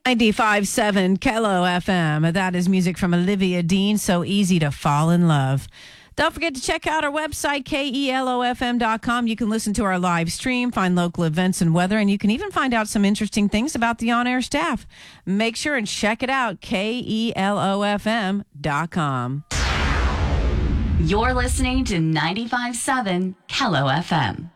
95.7 Kello FM. That is music from Olivia Dean. So easy to fall in love. Don't forget to check out our website, KELOFM.com. You can listen to our live stream, find local events and weather, and you can even find out some interesting things about the on-air staff. Make sure and check it out, KELOFM.com. You're listening to 95.7 Kello FM.